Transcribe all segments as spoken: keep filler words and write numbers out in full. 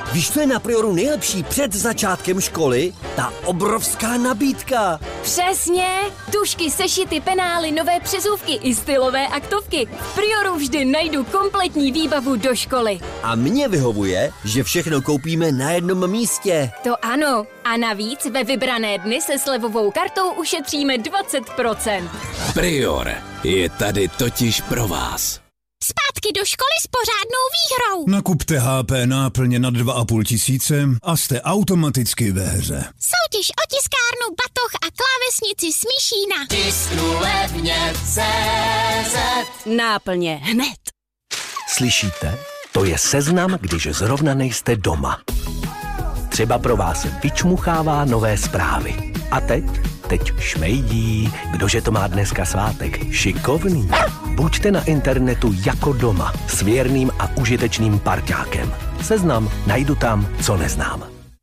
Víš, co je na Prioru nejlepší před začátkem školy? Ta obrovská nabídka. Přesně! Tušky, sešity, penály, nové přezůvky i stylové aktovky. V Prioru vždy najdu kompletní výbavu do školy. A mně vyhovuje, že všechno koupíme na jednom místě. To ano. A navíc ve vybrané dny se slevovou kartou ušetříme dvacet procent. Prior je tady totiž pro vás. Zpátky do školy s pořádnou výhrou. Nakupte H P náplně na dva a půl tisíce a jste automaticky ve hře. Soutěž o tiskárnu, batoh a klávesnici Smíšína. Tisknu levně C Z. Náplně hned. Slyšíte? To je seznam, když zrovna nejste doma. Třeba pro vás vyčmuchává nové zprávy. A teď? Teď šmejdí. Kdože to má dneska svátek? Šikovný. Buďte na internetu jako doma s věrným a užitečným parťákem. Seznam najdu tam, co neznám.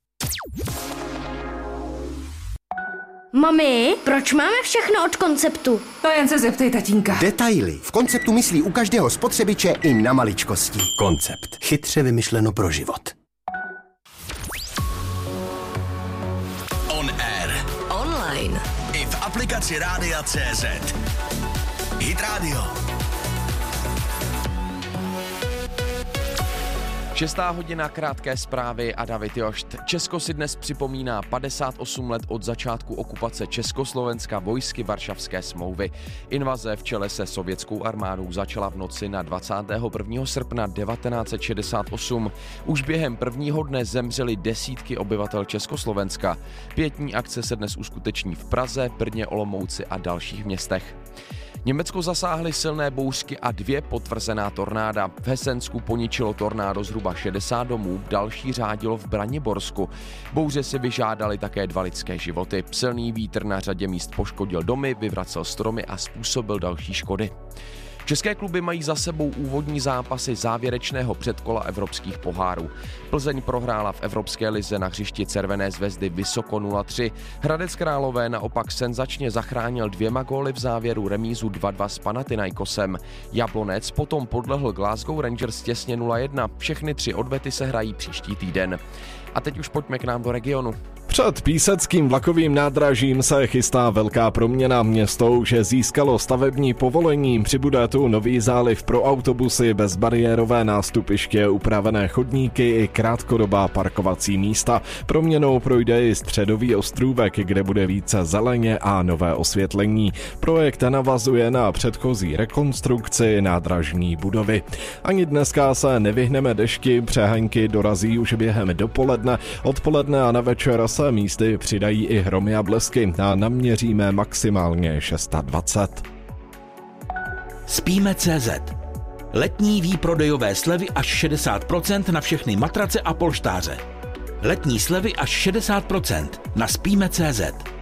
Mami, proč máme všechno od Konceptu? To jen se zeptej tatínka. Detaily. V Konceptu myslí u každého spotřebiče i na maličkosti. Koncept. Chytře vymyšleno pro život. On air. Online. I v aplikaci Rádia tečka cé zet. Hit Radio. Šestá hodina, krátké zprávy a David Jošt. Česko si dnes připomíná padesát osm let od začátku okupace Československa vojsky Varšavské smlouvy. Invaze v čele se sovětskou armádou začala v noci na dvacátého prvního srpna devatenáct set šedesát osm. Už během prvního dne zemřely desítky obyvatel Československa. Pietní akce se dnes uskuteční v Praze, Brně, Olomouci a dalších městech. Německo zasáhly silné bouřky a dvě potvrzená tornáda. V Hesensku poničilo tornádo zhruba šedesát domů, další řádilo v Braniborsku. Bouře si vyžádaly také dva lidské životy. Silný vítr na řadě míst poškodil domy, vyvracel stromy a způsobil další škody. České kluby mají za sebou úvodní zápasy závěrečného předkola evropských pohárů. Plzeň prohrála v Evropské lize na hřišti Červené Zvezdy vysoko nula tři. Hradec Králové naopak senzačně zachránil dvěma góly v závěru remízu dva dva s Panathinaikosem. Jablonec potom podlehl Glasgow Rangers těsně nula jedna. Všechny tři odvety se hrají příští týden. A teď už pojďme k nám do regionu. Před píseckým vlakovým nádražím se chystá velká proměna. Město už získalo stavební povolení. Přibude tu nový záliv pro autobusy, bezbariérové nástupiště, upravené chodníky i krátkodobá parkovací místa. Proměnou projde i středový ostrůvek, kde bude více zeleně a nové osvětlení. Projekt navazuje na předchozí rekonstrukci nádražní budovy. Ani dneska se nevyhneme dešti, přehánky dorazí už během dopoledne, odpoledne a na večer se místy přidají i hromy a blesky a naměříme maximálně dvacet šest. Spíme tečka cé zet. Letní výprodejové slevy až šedesát procent na všechny matrace a polštáře. Letní slevy až šedesát procent na spíme tečka cé zet.